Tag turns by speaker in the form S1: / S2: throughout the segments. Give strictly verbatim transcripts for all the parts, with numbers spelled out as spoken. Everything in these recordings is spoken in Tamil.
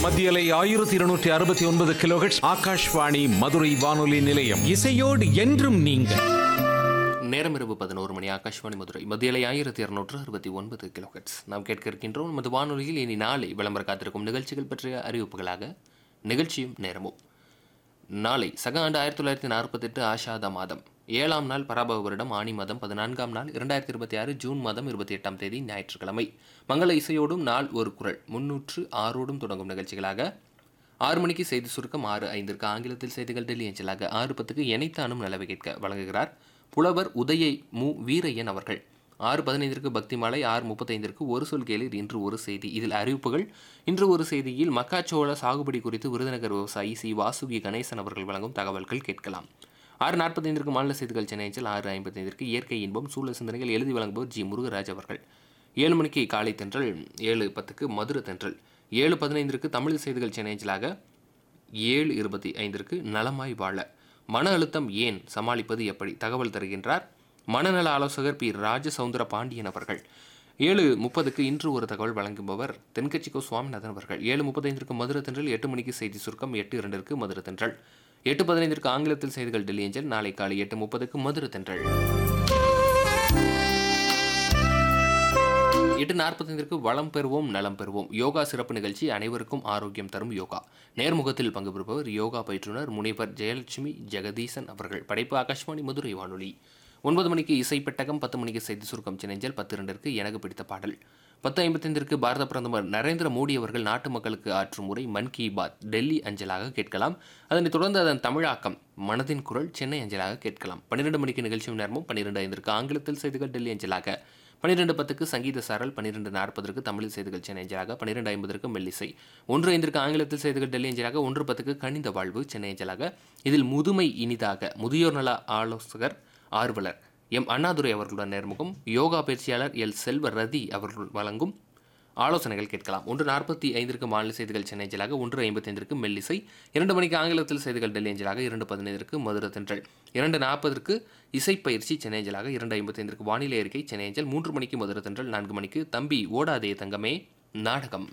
S1: மத்தியலை ஆயிரத்தி இருநூற்றி அறுபத்தி ஒன்பது கிலோஹெர்ட்ஸ் ஆகாஷ்வாணி மதுரை வானொலி நிலையம்.
S2: இசையோடு என்றும் நீங்கள்.
S3: நேரம் இரவு பதினோரு மணி. ஆகாஷ்வாணி மதுரை மத்தியலை ஆயிரத்தி இருநூற்று அறுபத்தி ஒன்பது கிலோஹெர்ட்ஸ். நாம் கேட்க இருக்கின்றோம் நமது வானொலியில் இனி நாளை விளம்பர காத்திருக்கும் நிகழ்ச்சிகள் பற்றிய அறிவிப்புகளாக நிகழ்ச்சியும் நேரமும். நாளை சக ஆண்டு ஆயிரத்தி தொள்ளாயிரத்தி நாற்பத்தி எட்டு ஆஷாத மாதம் ஏழாம் நாள் பராபவ வருடம் ஆணி மாதம் பதினான்காம் நாள் இரண்டாயிரத்தி இருபத்தி ஆறு ஜூன் மாதம் இருபத்தி எட்டாம் தேதி ஞாயிற்றுக்கிழமை. மங்கள இசையோடும் நாள் ஒரு குரல் முன்னூற்று ஆறோடும் தொடங்கும் நிகழ்ச்சிகளாக ஆறு மணிக்கு செய்தி சுருக்கம், ஆறு ஐந்திற்கு ஆங்கிலத்தில் செய்திகள் டெல்லி அஞ்சலாக, ஆறு பத்துக்கு எனைத்தானும் நலவை கேட்க வழங்குகிறார் புலவர் உதயை மு வீரையன் அவர்கள். ஆறு பதினைந்திற்கு பக்தி மாலை, ஆறு முப்பத்தைந்திற்கு ஒரு சொல் கேளீர் இன்று ஒரு செய்தி. இதில் அறிவிப்புகள். இன்று ஒரு செய்தியில் மக்காச்சோள சாகுபடி குறித்து விருதுநகர் விவசாயி சி வாசுகி கணேசன் அவர்கள் வழங்கும் தகவல்கள் கேட்கலாம். ஆறு நாற்பத்தைந்திற்கு மாநில செய்திகள் சென்னையில், ஆறு ஐம்பத்தைந்திற்கு இயற்கை இன்பம் சூழல் சிந்தனைகள் எழுதி வழங்குபவர் ஜி முருகராஜ் அவர்கள். ஏழு மணிக்கு காலை தென்றல், ஏழு பத்துக்கு மதுரை தென்றல், ஏழு பதினைந்திற்கு தமிழ் செய்திகள் சென்னையிலாக, ஏழு இருபத்தி ஐந்திற்கு நலமாய் வாழ மன அழுத்தம் ஏன் சமாளிப்பது எப்படி தகவல் தருகின்றார் மனநல ஆலோசகர் பி ராஜசவுந்தர பாண்டியன் அவர்கள். ஏழு முப்பதுக்கு இன்று ஒரு தகவல் வழங்குபவர் தென்கட்சிக்கோ சுவாமிநாதன் அவர்கள். ஏழு முப்பத்தைந்திற்கு மதுரை தென்றல், எட்டு மணிக்கு செய்தி சுருக்கம், எட்டு இரண்டிற்கு மதுரை தென்றல், எட்டு பதினைந்திற்கு ஆங்கிலத்தில் செய்திகள் டெல்லி ஏஞ்சல். நாளை காலை எட்டு முப்பதுக்கு மதுரை தென்றல். எட்டு நாற்பத்தைந்திற்கு வளம் பெறுவோம் நலம் பெறுவோம் யோகா சிறப்பு நிகழ்ச்சி. அனைவருக்கும் ஆரோக்கியம் தரும் யோகா. நேர்முகத்தில் பங்கு பெறுபவர் யோகா பயிற்றுனர் முனைவர் ஜெயலட்சுமி ஜெகதீசன் அவர்கள். படைப்பு ஆகாஷ்வாணி மதுரை வானொலி. ஒன்பது மணிக்கு இசை பெட்டகம், பத்து மணிக்கு செய்தி சுருக்கம் சென்னைஞ்சல், பத்து இரண்டிற்கு எனக்கு பிடித்த பாடல், பத்து ஐம்பத்தைந்திற்கு பாரத பிரதமர் நரேந்திர மோடி அவர்கள் நாட்டு மக்களுக்கு ஆற்றும் உரை மன் கி பாத் டெல்லி அஞ்சலாக கேட்கலாம். அதனைத் தொடர்ந்து அதன் தமிழாக்கம் மனதின் குரல் சென்னை அஞ்சலாக கேட்கலாம். பன்னிரெண்டு மணிக்கு நிகழ்ச்சியும் நேரமும், பன்னிரெண்டு ஐந்திற்கு ஆங்கிலத்தில் செய்திகள் டெல்லி அஞ்சலாக, பன்னிரெண்டு பத்துக்கு சங்கீத சாரல், பன்னிரெண்டு நாற்பதற்கு தமிழ் செய்திகள் சென்னை அஞ்சலாக, பன்னிரெண்டு ஐம்பதற்கு மெல்லிசை, ஒன்று ஐந்திற்கு ஆங்கிலத்தில் செய்திகள் டெல்லி அஞ்சலாக, ஒன்று பத்துக்கு கனிந்த வாழ்வு சென்னை அஞ்சலாக. இதில் முதுமை இனிதாக முதியோர் நல ஆலோசகர் ஆர்வலர் எம் அண்ணாதுரை அவர்களுடன் நேர்முகம், யோகா பயிற்சியாளர் எல் செல்வ ரதி அவர்கள் வழங்கும் ஆலோசனைகள் கேட்கலாம். ஒன்று நாற்பத்தி ஐந்திற்கு மாநில செய்திகள் சென்னை அஞ்சலாக, ஒன்று ஐம்பத்தைந்திற்கு மெல்லிசை, இரண்டு மணிக்கு ஆங்கிலத்தில் செய்திகள் டெல்லி அஞ்சலாக, இரண்டு பதினைந்திற்கு மதுரை தென்றல், இரண்டு நாற்பதற்கு இசைப்பயிற்சி சென்னை அஞ்சலாக, இரண்டு ஐம்பத்தைந்திற்கு வானிலை அறிக்கை சென்னை அஞ்சல், மூன்று மணிக்கு மதுரை தென்றல், நான்கு மணிக்கு தம்பி ஓடாதே தங்கமே நாடகம்.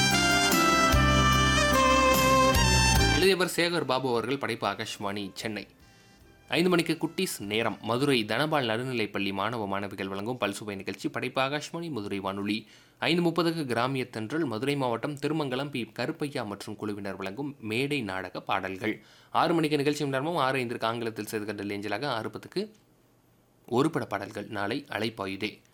S3: எழுதியவர் சேகர் பாபு அவர்கள். படைப்பு ஆகாஷ்வாணி சென்னை. ஐந்து மணிக்கு குட்டீஸ் நேரம், மதுரை தனபால் நடுநிலைப்பள்ளி மாணவ மாணவிகள் வழங்கும் பல்சுவை நிகழ்ச்சி. படைப்பு ஆகாஷ்வாணி மதுரை வானொலி. ஐந்து முப்பதுக்கு கிராமிய தென்றல், மதுரை மாவட்டம் திருமங்கலம் பி கருப்பையா மற்றும் குழுவினர் வழங்கும் மேடை நாடக பாடல்கள். ஆறு மணிக்கு நிகழ்ச்சி நேரமும், ஆறு ஐந்திற்கு ஆங்கிலத்தில் செய்திகள் டெல்லி அஞ்சலாக, ஆறு பத்துக்கு ஒரு பட பாடல்கள். நாளை அலைப்பாயுதே